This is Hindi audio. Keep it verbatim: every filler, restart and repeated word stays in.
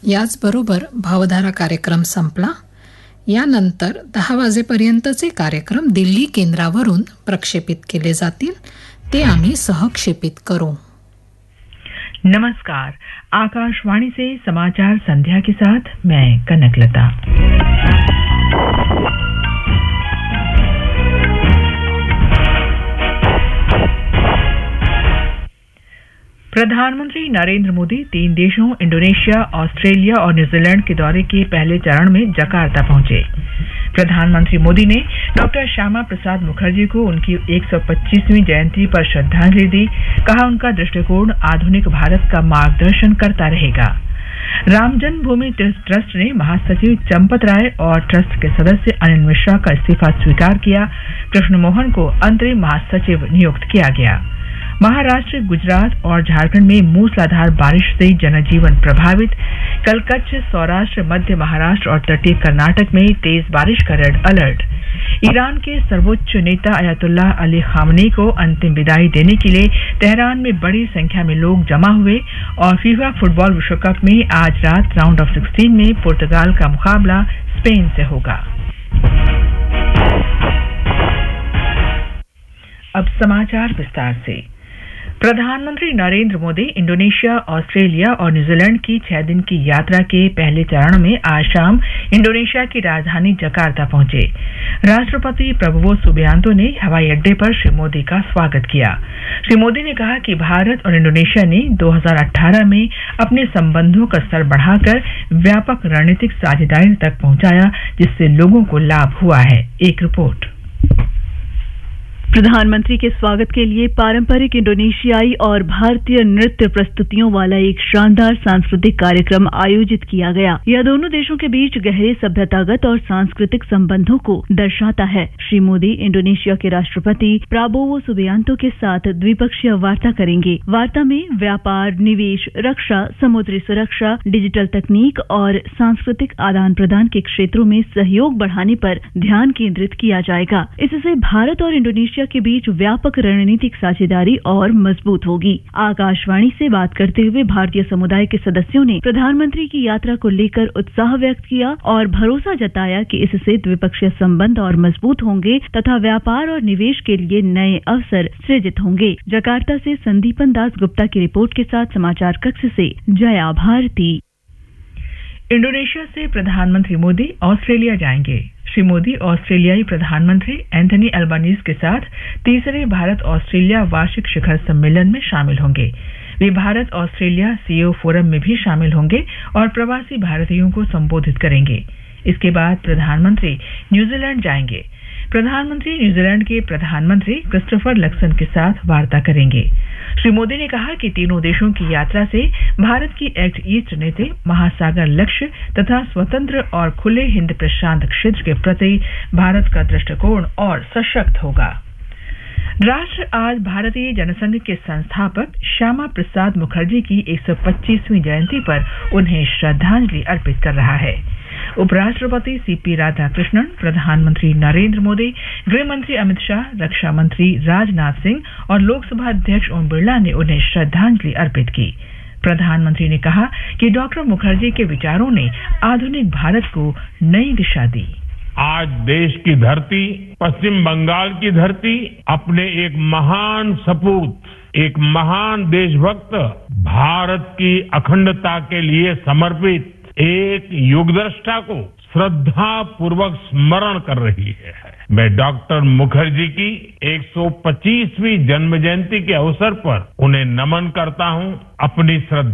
याचबरोबर भावधारा कार्यक्रम संपला. यानंतर दहा वाजेपर्यंतचे कार्यक्रम दिल्ली केंद्रावरून प्रक्षेपित केले जातील, ते आम्ही सहक्षेपित करू. नमस्कार, आकाशवाणी से समाचार संध्या के साथ मैं कनकलता. प्रधानमंत्री नरेंद्र मोदी तीन देशों इंडोनेशिया, ऑस्ट्रेलिया और न्यूजीलैंड के दौरे के पहले चरण में जकार्ता पहुंचे. प्रधानमंत्री मोदी ने डॉक्टर श्यामा प्रसाद मुखर्जी को उनकी एक सौ पच्चीसवीं जयंती पर श्रद्धांजलि दी. कहा, उनका दृष्टिकोण आधुनिक भारत का मार्गदर्शन करता रहेगा. राम जन्मभूमि ट्रस्ट ने महासचिव चंपत राय और ट्रस्ट के सदस्य अनिल मिश्रा का इस्तीफा स्वीकार किया. कृष्ण मोहन को अंतरिम महासचिव नियुक्त किया गया. महाराष्ट्र, गुजरात और झारखंड में मूसलाधार बारिश से जनजीवन प्रभावित. कल कच्छ, सौराष्ट्र, मध्य महाराष्ट्र और तटीय कर्नाटक में तेज बारिश का रेड अलर्ट. ईरान के सर्वोच्च नेता अयतुल्लाह अली खामनेई को अंतिम विदाई देने के लिए तेहरान में बड़ी संख्या में लोग जमा हुए. और फीफा फुटबॉल विश्व कप में आज रात राउंड ऑफ सिक्सटीन में पुर्तगाल का मुकाबला स्पेन से होगा. अब समाचार विस्तार से. प्रधानमंत्री नरेंद्र मोदी इंडोनेशिया, ऑस्ट्रेलिया और न्यूजीलैंड की छह दिन की यात्रा के पहले चरण में आज शाम इंडोनेशिया की राजधानी जकार्ता पहुंचे. राष्ट्रपति प्रबोवो सुबियांतो ने हवाई अड्डे पर श्री मोदी का स्वागत किया. श्री मोदी ने कहा कि भारत और इंडोनेशिया ने दो हज़ार अठारह में अपने संबंधों का स्तर बढ़ाकर व्यापक रणनीतिक साझेदारी तक पहुंचाया, जिससे लोगों को लाभ हुआ है. एक रिपोर्ट. प्रधानमंत्री के स्वागत के लिए पारंपरिक इंडोनेशियाई और भारतीय नृत्य प्रस्तुतियों वाला एक शानदार सांस्कृतिक कार्यक्रम आयोजित किया गया. यह दोनों देशों के बीच गहरे सभ्यतागत और सांस्कृतिक संबंधों को दर्शाता है. श्री मोदी इंडोनेशिया के राष्ट्रपति प्राबोवो सुबियांतो के साथ द्विपक्षीय वार्ता करेंगे. वार्ता में व्यापार, निवेश, रक्षा, समुद्री सुरक्षा, डिजिटल तकनीक और सांस्कृतिक आदान प्रदान के क्षेत्रों में सहयोग बढ़ाने पर ध्यान केंद्रित किया जाएगा. इससे भारत और इंडोनेशिया के बीच व्यापक रणनीतिक साझेदारी और मजबूत होगी. आकाशवाणी से बात करते हुए भारतीय समुदाय के सदस्यों ने प्रधानमंत्री की यात्रा को लेकर उत्साह व्यक्त किया और भरोसा जताया कि इससे द्विपक्षीय संबंध और मजबूत होंगे तथा व्यापार और निवेश के लिए नए अवसर सृजित होंगे. जकार्ता से संदीपन दास गुप्ता की रिपोर्ट के साथ समाचार कक्ष से जया भारती. इंडोनेशिया से प्रधानमंत्री मोदी ऑस्ट्रेलिया जाएंगे. श्री मोदी ऑस्ट्रेलियाई प्रधानमंत्री एंथनी अल्बानीज के साथ तीसरे भारत ऑस्ट्रेलिया वार्षिक शिखर सम्मेलन में शामिल होंगे. वे भारत ऑस्ट्रेलिया सीईओ फोरम में भी शामिल होंगे और प्रवासी भारतीयों को संबोधित करेंगे. इसके बाद प्रधानमंत्री न्यूजीलैंड जाएंगे. प्रधानमंत्री न्यूजीलैंड के प्रधानमंत्री क्रिस्टोफर लक्सन के साथ वार्ता करेंगे. श्री मोदी ने कहा कि तीनों देशों की यात्रा से भारत की एक्ट ईस्ट नीति, महासागर लक्ष्य तथा स्वतंत्र और खुले हिंद प्रशांत क्षेत्र के प्रति भारत का दृष्टिकोण और सशक्त होगा. राष्ट्र आज भारतीय जनसंघ के संस्थापक श्यामा प्रसाद मुखर्जी की एक सौ पच्चीसवीं जयंती पर उन्हें श्रद्धांजलि अर्पित कर रहा है. उपराष्ट्रपति सीपी राधाकृष्णन, प्रधानमंत्री नरेंद्र मोदी, गृह मंत्री अमित शाह, रक्षा मंत्री राजनाथ सिंह और लोकसभा अध्यक्ष ओम बिरला ने उन्हें श्रद्धांजलि अर्पित की. प्रधानमंत्री ने कहा कि डॉक्टर मुखर्जी के विचारों ने आधुनिक भारत को नई दिशा दी. आज देश की धरती, पश्चिम बंगाल की धरती, अपने एक महान सपूत, एक महान देशभक्त, भारत की अखंडता के लिए समर्पित एक युगदृष्टा को श्रद्धा पूर्वक स्मरण कर रही है. मैं डॉक्टर मुखर्जी की एक सौ पच्चीसवीं जन्म जयंती के अवसर पर उन्हें नमन करता हूं, अपनी श्रद्धा